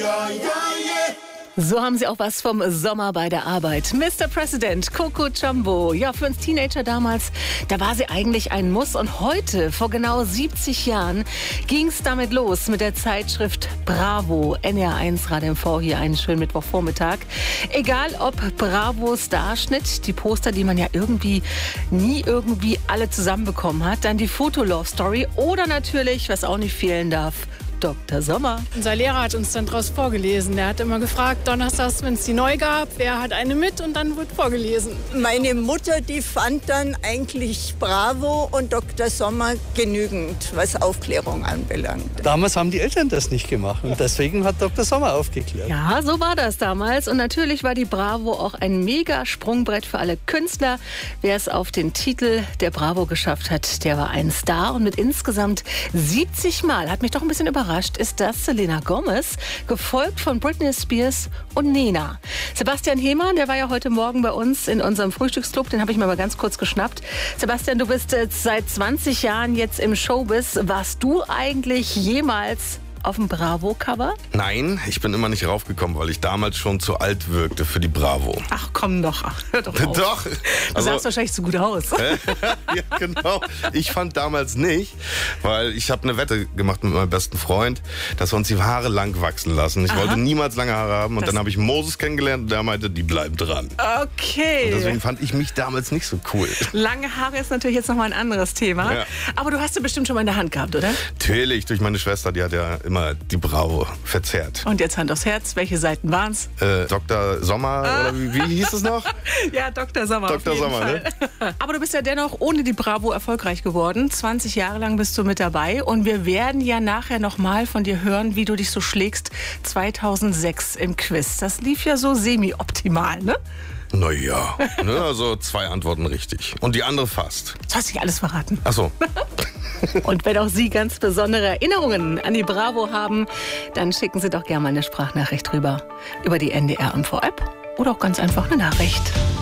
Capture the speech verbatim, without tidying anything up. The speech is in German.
So haben sie auch was vom Sommer bei der Arbeit. Mister President, Coco Jumbo. Ja, für uns Teenager damals, da war sie eigentlich ein Muss. Und heute, vor genau siebzig Jahren, ging es damit los mit der Zeitschrift Bravo. N R eins Radio M V, hier einen schönen Mittwochvormittag. Egal ob Bravo Starschnitt, die Poster, die man ja irgendwie nie irgendwie alle zusammenbekommen hat. Dann die Foto-Love-Story oder natürlich, was auch nicht fehlen darf, Doktor Sommer. Unser Lehrer hat uns dann draus vorgelesen. Der hat immer gefragt, donnerstags, wenn es die neu gab, wer hat eine mit, und dann wird vorgelesen. Meine Mutter, die fand dann eigentlich Bravo und Doktor Sommer genügend, was Aufklärung anbelangt. Damals haben die Eltern das nicht gemacht und deswegen hat Doktor Sommer aufgeklärt. Ja, so war das damals. Und natürlich war die Bravo auch ein mega Sprungbrett für alle Künstler. Wer es auf den Titel der Bravo geschafft hat, der war ein Star. Und mit insgesamt siebzig Mal, hat mich doch ein bisschen überrascht, ist das Selena Gomez, gefolgt von Britney Spears und Nena. Sebastian Hehmann, der war ja heute Morgen bei uns in unserem Frühstücksclub, den habe ich mir mal ganz kurz geschnappt. Sebastian, du bist jetzt seit zwanzig Jahren jetzt im Showbiz. Warst du eigentlich jemals auf dem Bravo-Cover? Nein, ich bin immer nicht raufgekommen, weil ich damals schon zu alt wirkte für die Bravo. Ach komm doch, ach, hör doch auf. Doch. Du Also, sahst wahrscheinlich so gut aus. ja, genau. Ich fand damals nicht, weil ich habe eine Wette gemacht mit meinem besten Freund, dass wir uns die Haare lang wachsen lassen. Ich Aha. wollte niemals lange Haare haben und Das- dann habe ich Moses kennengelernt und der meinte, die bleiben dran. Okay. Und deswegen fand ich mich damals nicht so cool. Lange Haare ist natürlich jetzt nochmal ein anderes Thema. Ja. Aber du hast sie bestimmt schon mal in der Hand gehabt, oder? Natürlich, durch meine Schwester, die hat ja immer die Bravo verzerrt. Und jetzt Hand aufs Herz, welche Seiten waren's? Äh, Doktor Sommer, oder wie, wie hieß es noch? Ja, Doktor Sommer. Doktor auf jeden Sommer, Fall. Ne? Aber du bist ja dennoch ohne die Bravo erfolgreich geworden. zwanzig Jahre lang bist du mit dabei. Und wir werden ja nachher nochmal von dir hören, wie du dich so schlägst zweitausendsechs im Quiz. Das lief ja so semi-optimal, ne? Naja, ne, also zwei Antworten richtig. Und die andere fast. Das hast du nicht alles verraten. Ach so. Und wenn auch Sie ganz besondere Erinnerungen an die Bravo haben, dann schicken Sie doch gerne mal eine Sprachnachricht rüber. Über die N D R M V App oder auch ganz einfach eine Nachricht.